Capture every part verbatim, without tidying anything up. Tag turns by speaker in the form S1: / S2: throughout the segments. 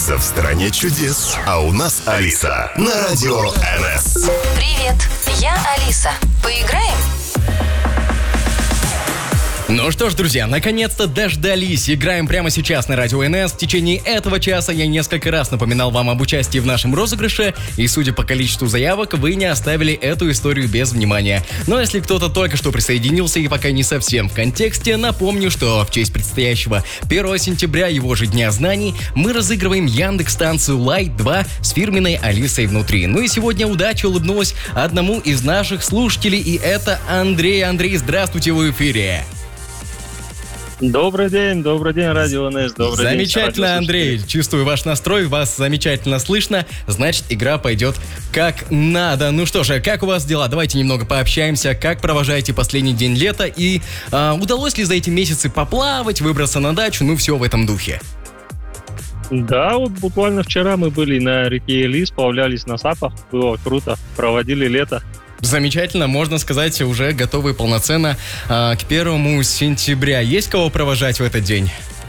S1: Алиса в стране чудес. А у нас Алиса на радио эн эс.
S2: Привет, я Алиса. Поиграем?
S3: Ну что ж, друзья, наконец-то дождались. Играем прямо сейчас на радио эн эс. В течение этого часа я несколько раз напоминал вам об участии в нашем розыгрыше, и судя по количеству заявок, вы не оставили эту историю без внимания. Но если кто-то только что присоединился и пока не совсем в контексте, напомню, что в честь предстоящего первого сентября, его же Дня знаний, мы разыгрываем Яндекс-станцию Лайт два с фирменной Алисой внутри. Ну и сегодня удача улыбнулась одному из наших слушателей, и это Андрей. Андрей, здравствуйте, в эфире.
S4: Добрый день, добрый день, радио эн эс, добрый день.
S3: Замечательно, Андрей, чувствую ваш настрой, вас замечательно слышно, значит, игра пойдет как надо. Ну что же, как у вас дела? Давайте немного пообщаемся, как провожаете последний день лета и а, удалось ли за эти месяцы поплавать, выбраться на дачу, ну все в этом духе.
S4: Да, вот буквально вчера мы были на реке Элис, сплавлялись на сапах, было круто, проводили лето.
S3: Замечательно, можно сказать, уже готовы полноценно а, к первому сентября. Есть кого провожать в этот день?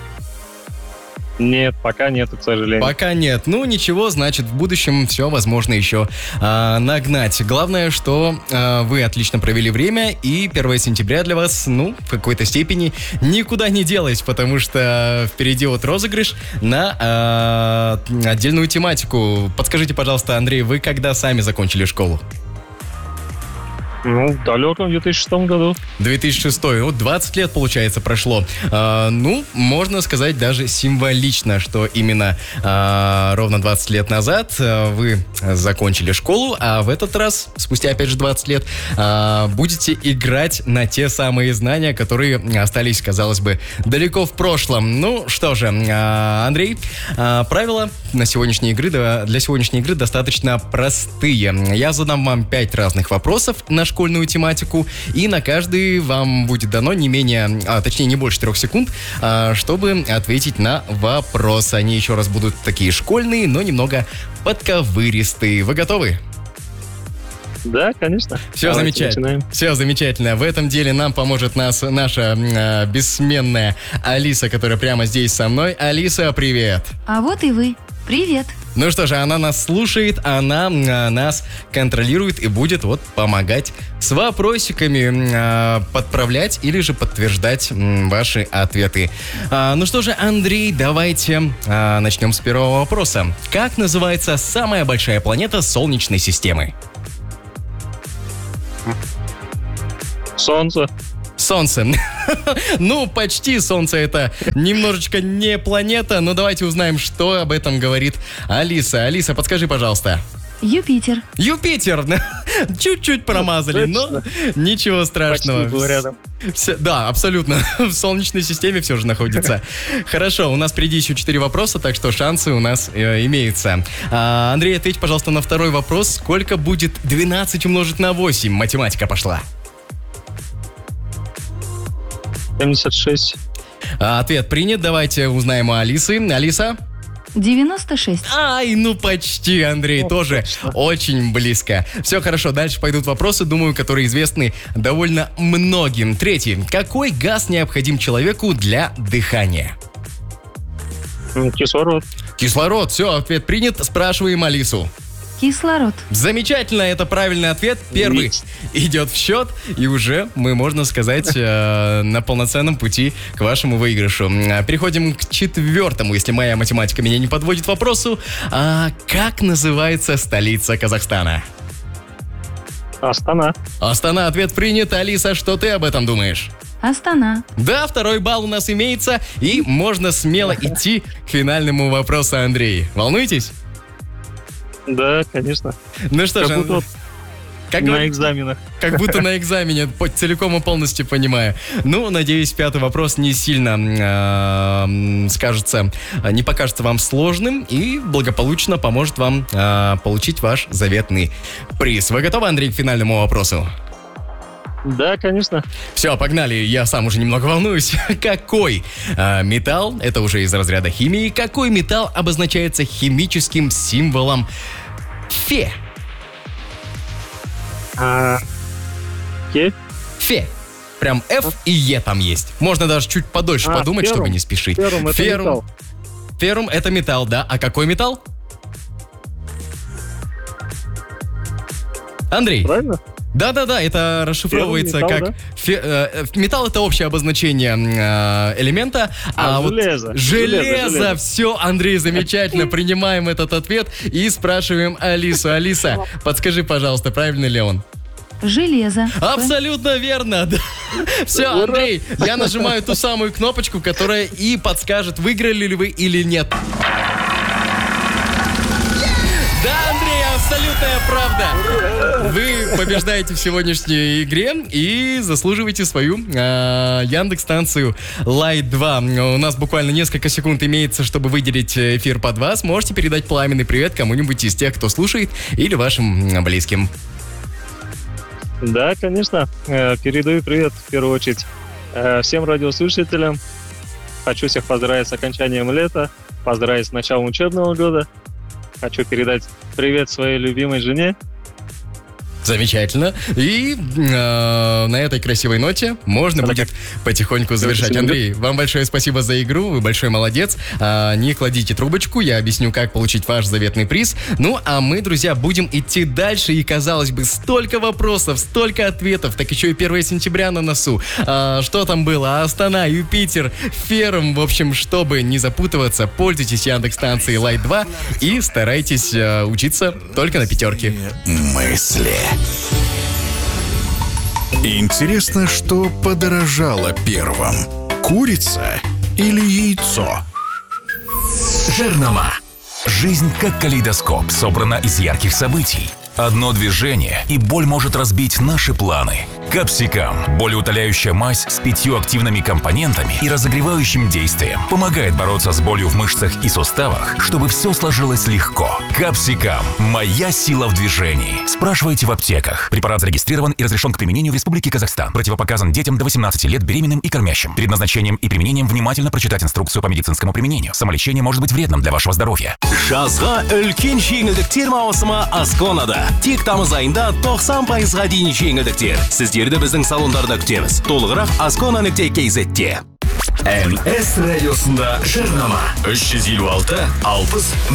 S4: Нет, пока нет, к сожалению.
S3: Пока нет. Ну, ничего, значит, в будущем все возможно еще а, нагнать. Главное, что а, вы отлично провели время, и первого сентября для вас, ну, в какой-то степени никуда не делось, потому что впереди вот розыгрыш на а, отдельную тематику. Подскажите, пожалуйста, Андрей, вы когда сами закончили школу?
S4: Ну, в далеком две тысячи шестом году.
S3: две тысячи шестой, вот двадцать лет, получается, прошло. А, ну, можно сказать даже символично, что именно а, ровно двадцать лет назад а, вы закончили школу, а в этот раз, спустя опять же двадцать лет, а, будете играть на те самые знания, которые остались, казалось бы, далеко в прошлом. Ну, что же, а, Андрей, а, правила на сегодняшней игры, для сегодняшней игры достаточно простые. Я задам вам пять разных вопросов на школьную тематику, и на каждый вам будет дано не менее, а, точнее не больше трех секунд, а, чтобы ответить на вопрос. Они еще раз будут такие школьные, но немного подковыристые. Вы готовы?
S4: Да, конечно.
S3: Все замечательно. Начинаем. Все замечательно. В этом деле нам поможет нас наша э, бессменная Алиса, которая прямо здесь со мной. Алиса, привет.
S2: А вот и вы. Привет.
S3: Ну что же, она нас слушает, она а, нас контролирует и будет вот помогать с вопросиками, а, подправлять или же подтверждать м, ваши ответы. А, ну что же, Андрей, давайте а, начнем с первого вопроса. Как называется самая большая планета Солнечной системы?
S4: Солнце.
S3: Солнце. Ну, почти Солнце, это немножечко не планета, но давайте узнаем, что об этом говорит Алиса. Алиса, подскажи, пожалуйста.
S2: Юпитер.
S3: Юпитер. Чуть-чуть промазали, но ничего страшного.
S4: Почти был рядом.
S3: Все, да, абсолютно. В Солнечной системе все же находится. Хорошо, у нас впереди еще четыре вопроса, так что шансы у нас э, имеются. А, Андрей, ответь, пожалуйста, на второй вопрос. Сколько будет двенадцать умножить на восемь? Математика пошла.
S4: семьдесят шесть.
S3: А, ответ принят. Давайте узнаем у Алисы. Алиса?
S2: девяносто шесть.
S3: Ай, ну почти, Андрей,
S4: О,
S3: тоже
S4: точно.
S3: Очень близко. Все хорошо, дальше пойдут вопросы, думаю, которые известны довольно многим. Третий. Какой газ необходим человеку для дыхания?
S4: Кислород.
S3: Кислород. Все, ответ принят. Спрашиваем Алису.
S2: Кислород.
S3: Замечательно, это правильный ответ. Первый
S4: Микс.
S3: идет в счет, и уже мы, можно сказать, э, на полноценном пути к вашему выигрышу. Переходим к четвертому, если моя математика меня не подводит вопросу. А как называется столица Казахстана?
S4: Астана.
S3: Астана, ответ принят. Алиса, что ты об этом думаешь?
S2: Астана.
S3: Да, второй балл у нас имеется, и можно смело идти к финальному вопросу, Андрей. Волнуетесь?
S4: Да, конечно.
S3: Ну что
S4: Как
S3: же,
S4: будто вот
S3: как
S4: на
S3: говор-
S4: экзаменах.
S3: Как будто на экзамене, по- целиком и полностью понимаю. Ну, надеюсь, пятый вопрос не сильно э, скажется, не покажется вам сложным и благополучно поможет вам э, получить ваш заветный приз. Вы готовы, Андрей, к финальному вопросу?
S4: Да, конечно.
S3: Все, погнали, я сам уже немного волнуюсь. Какой э, металл, это уже из разряда химии, какой металл обозначается химическим символом Фе?
S4: А, Ке?
S3: Фе. Прям F и Е там есть. Можно даже чуть подольше
S4: А,
S3: подумать,
S4: феррум.
S3: чтобы не спешить.
S4: Феррум — это металл.
S3: Феррум — это металл, да? А какой металл? Андрей.
S4: Правильно?
S3: Да-да-да, это расшифровывается
S4: металл,
S3: как...
S4: да?
S3: Фе- э, металл — это общее обозначение э, элемента.
S4: А,
S3: вот
S4: железо.
S3: Железо,
S4: Железо, железо.
S3: все, Андрей, замечательно. Принимаем этот ответ и спрашиваем Алису. Алиса, подскажи, пожалуйста, правильно ли он?
S2: Железо.
S3: Абсолютно верно. Все, Андрей, я нажимаю ту самую кнопочку, которая и подскажет, выиграли ли вы или нет. Да, Андрей, абсолютная правда. Вы побеждаете в сегодняшней игре и заслуживаете свою э, Яндекс-станцию Лайт два. У нас буквально несколько секунд имеется, чтобы выделить эфир под вас. Можете передать пламенный привет кому-нибудь из тех, кто слушает, или вашим близким.
S4: Да, конечно. Э, Передаю привет в первую очередь э, всем радиослушателям. Хочу всех поздравить с окончанием лета, поздравить с началом учебного года. Хочу передать привет своей любимой жене.
S3: Замечательно. И э, на этой красивой ноте можно
S4: Это
S3: будет потихоньку завершать.
S4: Спасибо.
S3: Андрей, вам большое спасибо за игру, вы большой молодец. А, не кладите трубочку, я объясню, как получить ваш заветный приз. Ну, а мы, друзья, будем идти дальше. И, казалось бы, столько вопросов, столько ответов. Так еще и первое сентября на носу. А, что там было? Астана, Юпитер, Феррум. В общем, чтобы не запутываться, пользуйтесь Яндекс-станцией Лайт два и старайтесь э, учиться только на пятерке.
S1: Мысли. Интересно, что подорожало первым? Курица или яйцо?
S5: Жирнома. Жизнь как калейдоскоп собрана из ярких событий. Одно движение, и боль может разбить наши планы. Капсикам – болеутоляющая мазь с пятью активными компонентами и разогревающим действием. Помогает бороться с болью в мышцах и суставах, чтобы все сложилось легко. Капсикам – моя сила в движении. Спрашивайте в аптеках. Препарат зарегистрирован и разрешен к применению в Республике Казахстан. Противопоказан детям до восемнадцати лет, беременным и кормящим. Перед назначением и применением внимательно прочитать инструкцию по медицинскому применению. Самолечение может быть вредным для вашего здоровья.
S6: Жазға үлкен жеңілдіктер маусымы Асконада. Тек тамыз айында тоқсан пайызға дейін жеңілдіктер. Сіздерді біздің салондарда күтеміз. Толығырақ аскона нүкте кей зетте.
S5: эн эс радиосында жирнома. үш жүз елу алты алпыс